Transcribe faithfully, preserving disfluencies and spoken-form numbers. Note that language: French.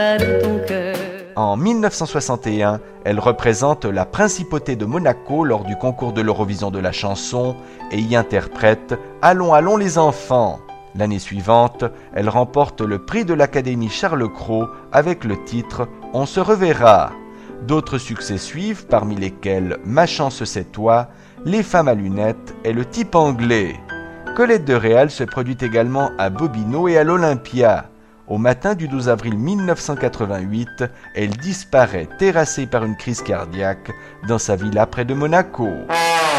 de ton cœur. En mille neuf cent soixante et un, elle représente la principauté de Monaco lors du concours de l'Eurovision de la chanson et y interprète « Allons, allons les enfants ». L'année suivante, elle remporte le prix de l'Académie Charles Cros avec le titre « On se reverra ». D'autres succès suivent, parmi lesquels « Ma chance c'est toi », « Les femmes à lunettes » et « Le type anglais ». Colette de Réal se produit également à Bobino et à l'Olympia. Au matin du douze avril mille neuf cent quatre-vingt-huit, elle disparaît terrassée par une crise cardiaque dans sa villa près de Monaco.